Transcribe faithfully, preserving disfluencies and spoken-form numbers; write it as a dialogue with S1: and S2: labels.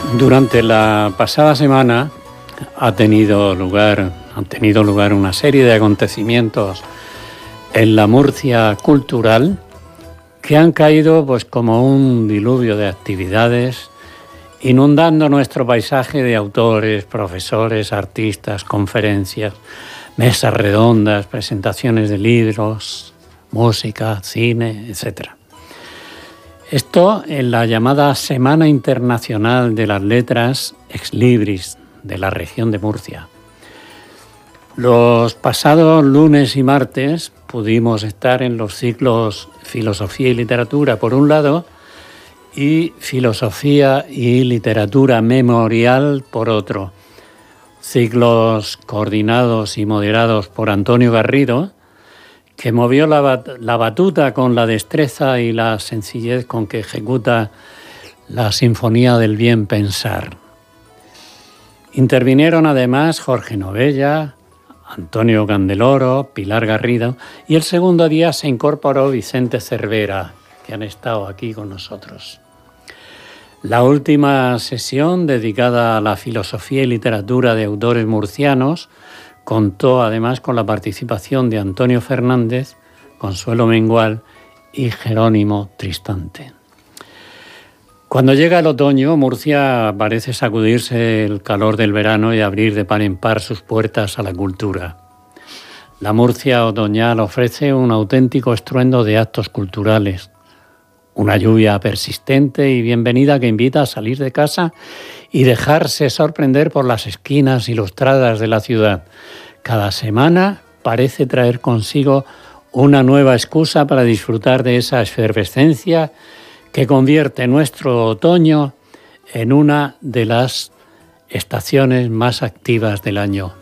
S1: Durante la pasada semana ha tenido lugar, han tenido lugar una serie de acontecimientos en la Murcia cultural que han caído pues como un diluvio de actividades, inundando nuestro paisaje de autores, profesores, artistas, conferencias, mesas redondas, presentaciones de libros, música, cine, etcétera. Esto en la llamada Semana Internacional de las Letras Ex Libris de la región de Murcia. Los pasados lunes y martes pudimos estar en los ciclos Filosofía y Literatura por un lado y Filosofía y Literatura Memorial por otro. Ciclos coordinados y moderados por Antonio Garrido, que movió la, bat- la batuta con la destreza y la sencillez con que ejecuta la Sinfonía del Bien Pensar. Intervinieron además Jorge Novella, Antonio Candeloro, Pilar Garrido, y el segundo día se incorporó Vicente Cervera, que han estado aquí con nosotros. La última sesión, dedicada a la filosofía y literatura de autores murcianos, contó además con la participación de Antonio Fernández, Consuelo Mengual y Jerónimo Tristante. Cuando llega el otoño, Murcia parece sacudirse el calor del verano y abrir de par en par sus puertas a la cultura. La Murcia otoñal ofrece un auténtico estruendo de actos culturales, una lluvia persistente y bienvenida que invita a salir de casa y dejarse sorprender por las esquinas ilustradas de la ciudad. Cada semana parece traer consigo una nueva excusa para disfrutar de esa efervescencia que convierte nuestro otoño en una de las estaciones más activas del año.